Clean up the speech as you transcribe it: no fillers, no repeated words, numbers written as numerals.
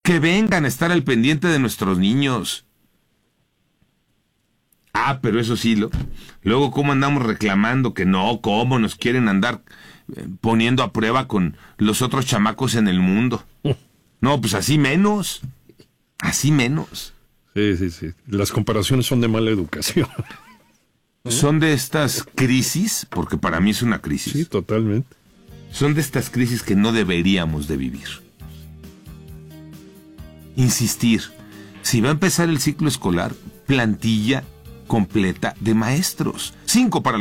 Que vengan a estar al pendiente de nuestros niños. Pero eso sí, luego cómo andamos reclamando que no, cómo nos quieren andar poniendo a prueba con los otros chamacos en el mundo. No, pues así menos. Así menos. Sí. Las comparaciones son de mala educación. Son de estas crisis, porque para mí es una crisis. Sí, totalmente. Son de estas crisis que no deberíamos de vivir. Insistir, si va a empezar el ciclo escolar, plantilla completa de maestros. 5 para